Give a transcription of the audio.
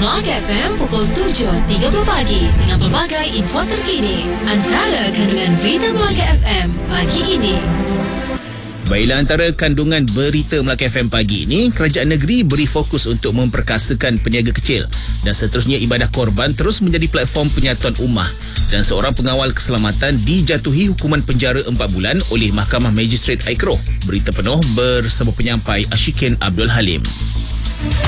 Melaka FM pukul 7.30 pagi dengan pelbagai info terkini. Antara kandungan berita Melaka FM pagi ini. Baiklah, antara kandungan berita Melaka FM pagi ini, kerajaan negeri beri fokus untuk memperkasakan peniaga kecil dan seterusnya ibadah korban terus menjadi platform penyatuan ummah dan seorang pengawal keselamatan dijatuhi hukuman penjara 4 bulan oleh Mahkamah Magistrate Aikro. Berita penuh bersama penyampai Ashikin Abdul Halim.